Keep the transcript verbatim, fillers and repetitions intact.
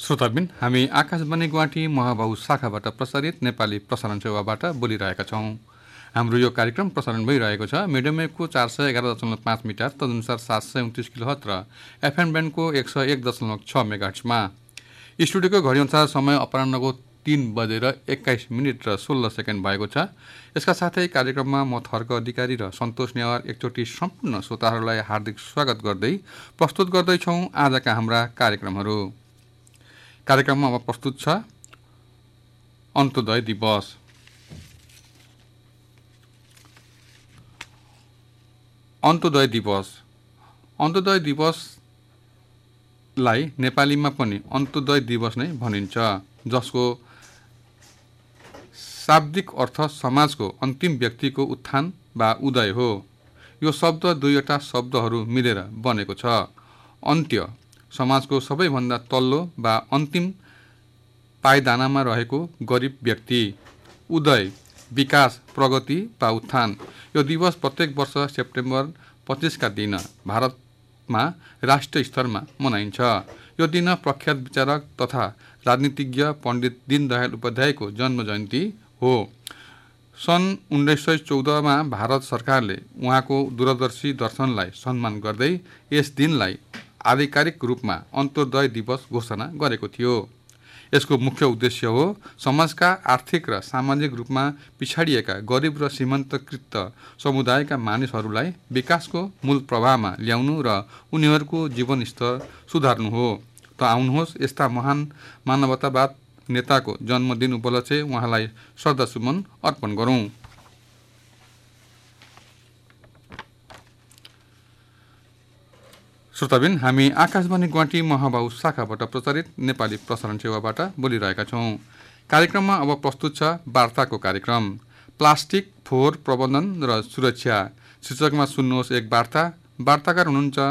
श्रोताबिन हामी आकाशवाणी गुवाहाटी महाबाहु शाखाबाट प्रसारित नेपाली प्रसारण सेवाबाट बोलिरहेका छौँ। हाम्रो यो कार्यक्रम प्रसारण भइरहेको छ मिडियम वेभको चार सय एघार दशमलव पाँच मिटर तदनुसार सात सय उन्तिस किलोहर्ट्ज र एफएम ब्यान्डको एक सय एक दशमलव छ मेगाहर्ट्जमा। स्टुडियोको घडीअनुसार समय अपराह्नको तीन बजेर एक्काइस मिनट र सोह्र सेकेन्ड भएको छ। यसका साथै कार्यक्रममा म थर्क अधिकारी र सन्तोष नेवार एकचोटि सम्पूर्ण श्रोताहरूलाई हार्दिक स्वागत गर्दै प्रस्तुत गर्दैछौँ आजका हाम्रा कार्यक्रमहरू। कार्यक्रममा अब प्रस्तुत छ अन्तोदय दिवस। अन्तोदय दिवस अन्तोदय दिवसलाई नेपालीमा पनि अन्तोदय दिवस नै भनिन्छ, जसको शाब्दिक अर्थ समाजको अन्तिम व्यक्तिको उत्थान वा उदय हो। यो शब्द दुईवटा शब्दहरू मिलेर बनेको छ। अन्त्य समाजको सबैभन्दा तल्लो वा अन्तिम पायदानामा रहेको गरिब व्यक्ति, उदय विकास प्रगति वा उत्थान। यो दिवस प्रत्येक वर्ष सेप्टेम्बर पच्चिसका दिन भारतमा राष्ट्रिय स्तरमा मनाइन्छ। यो दिन प्रख्यात विचारक तथा राजनीतिज्ञ पण्डित दीनदयाल उपाध्यायको जन्म जयन्ती हो। सन् उन्नाइस सय चौधमा भारत सरकारले उहाँको दूरदर्शी दर्शनलाई सम्मान गर्दै यस दिनलाई आधिकारिक रूपमा अन्तोदय दिवस घोषणा गरेको थियो। यसको मुख्य उद्देश्य हो समाजका आर्थिक र सामाजिक रूपमा पिछाडिएका गरिब र सीमान्तकृत समुदायका मानिसहरूलाई विकासको मूल प्रवाहमा ल्याउनु र उनीहरूको जीवनस्तर सुधार्नु हो। त आउनुहोस् यस्ता महान मानवतावाद नेताको जन्मदिन उपलक्ष्य उहाँलाई श्रद्धासुमन अर्पण गरौँ। श्रोताबिन हामी आकाशवाणी गुवाहाटी महाबाहु शाखाबाट प्रसारित नेपाली प्रसारण सेवाबाट बोलिरहेका छौँ। कार्यक्रममा अब प्रस्तुत छ वार्ताको कार्यक्रम प्लास्टिक फोहोर प्रबन्धन र सुरक्षा शीर्षकमा सुन्नुहोस् एक वार्ता। वार्ताकार हुनुहुन्छ